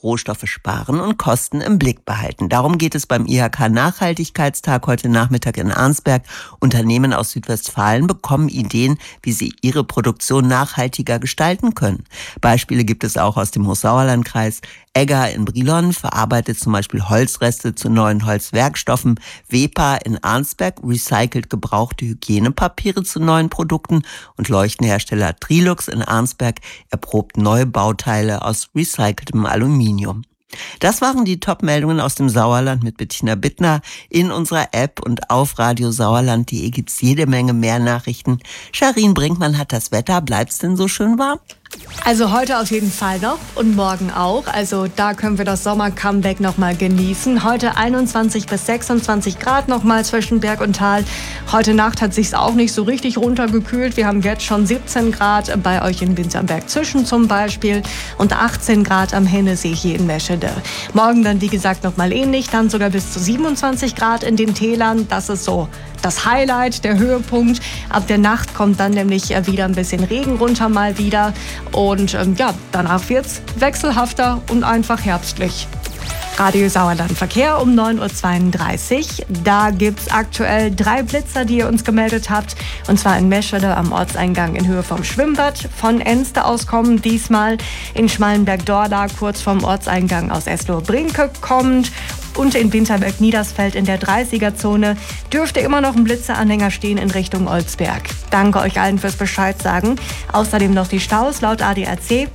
Rohstoffe sparen und Kosten im Blick behalten. Darum geht es beim IHK Nachhaltigkeitstag heute Nachmittag in Arnsberg. Unternehmen aus Südwestfalen bekommen Ideen, wie sie ihre Produktion nachhaltiger gestalten können. Beispiele gibt es auch aus dem Hochsauerlandkreis. Egger in Brilon verarbeitet zum Beispiel Holzreste zu neuen Holzwerkstoffen. Wepa in Arnsberg recycelt gebrauchte Hygienepapiere zu neuen Produkten. Und Leuchtenhersteller Trilux in Arnsberg erprobt neue Bauteile aus recyceltem Aluminium. Das waren die Top-Meldungen aus dem Sauerland mit Bettina Bittner. In unserer App und auf radiosauerland.de gibt's jede Menge mehr Nachrichten. Charin Brinkmann hat das Wetter. Bleibt's denn so schön warm? Also heute auf jeden Fall noch und morgen auch. Also da können wir das Sommer-Comeback nochmal genießen. Heute 21 bis 26 Grad nochmal zwischen Berg und Tal. Heute Nacht hat sich's auch nicht so richtig runtergekühlt. Wir haben jetzt schon 17 Grad bei euch in Winterberg-Zwischen zum Beispiel und 18 Grad am Hennesee hier in Meschede. Morgen dann wie gesagt nochmal ähnlich, dann sogar bis zu 27 Grad in den Tälern. Das ist so das Highlight, der Höhepunkt. Ab der Nacht kommt dann nämlich wieder ein bisschen Regen runter mal wieder. Und danach wird's wechselhafter und einfach herbstlich. Radio Sauerland Verkehr um 9.32 Uhr. Da gibt's aktuell 3 Blitzer, die ihr uns gemeldet habt. Und zwar in Meschede am Ortseingang in Höhe vom Schwimmbad. Von Enste aus kommen diesmal in Schmallenberg-Dorla kurz vom Ortseingang aus Eslohe-Brinke kommend. Und in Winterberg-Niedersfeld in der 30er-Zone dürfte immer noch ein Blitzeranhänger stehen in Richtung Olsberg. Danke euch allen fürs Bescheid sagen. Außerdem noch die Staus laut ADAC.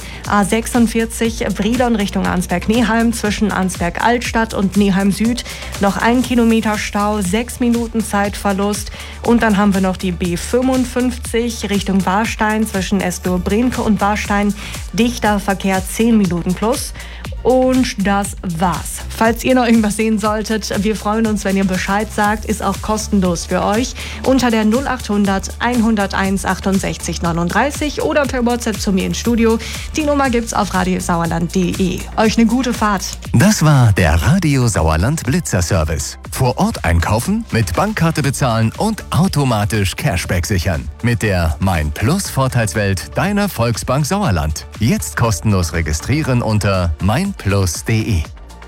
A46 Brilon Richtung Arnsberg-Neheim zwischen Arnsberg-Altstadt und Neheim Süd. Noch 1 Kilometer Stau, 6 Minuten Zeitverlust. Und dann haben wir noch die B55 Richtung Warstein zwischen Eslohe-Brinke und Warstein. Dichter Verkehr 10 Minuten plus. Und das war's. Falls ihr noch irgendwas sehen solltet, wir freuen uns, wenn ihr Bescheid sagt. Ist auch kostenlos für euch. Unter der 0800 101 68 39 oder per WhatsApp zu mir ins Studio. Die Nummer gibt's auf radiosauerland.de. Euch eine gute Fahrt. Das war der Radio Sauerland Blitzer Service. Vor Ort einkaufen, mit Bankkarte bezahlen und automatisch Cashback sichern. Mit der Mein Plus Vorteilswelt deiner Volksbank Sauerland. Jetzt kostenlos registrieren unter meinplus.de.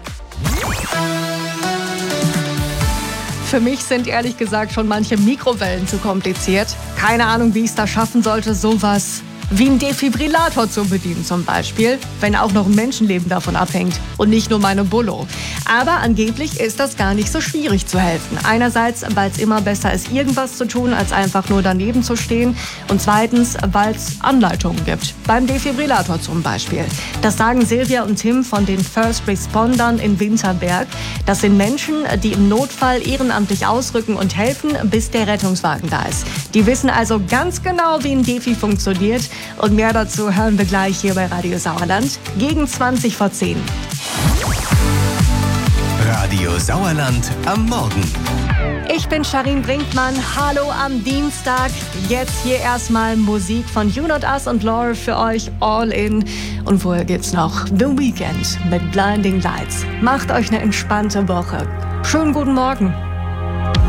Für mich sind ehrlich gesagt schon manche Mikrowellen zu kompliziert. Keine Ahnung, wie ich es da schaffen sollte, sowas wie einen Defibrillator zu bedienen zum Beispiel, wenn auch noch ein Menschenleben davon abhängt und nicht nur meine Bullo. Aber angeblich ist das gar nicht so schwierig zu helfen. Einerseits, weil es immer besser ist, irgendwas zu tun, als einfach nur daneben zu stehen. Und zweitens, weil es Anleitungen gibt. Beim Defibrillator zum Beispiel. Das sagen Silvia und Tim von den First Respondern in Winterberg. Das sind Menschen, die im Notfall ehrenamtlich ausrücken und helfen, bis der Rettungswagen da ist. Die wissen also ganz genau, wie ein Defi funktioniert. Und mehr dazu hören wir gleich hier bei Radio Sauerland gegen 20 vor 10. Radio Sauerland am Morgen. Ich bin Charin Brinkmann. Hallo am Dienstag. Jetzt hier erstmal Musik von You Not Us und Laurel für euch all in. Und vorher gibt's noch The Weeknd mit Blinding Lights. Macht euch eine entspannte Woche. Schönen guten Morgen.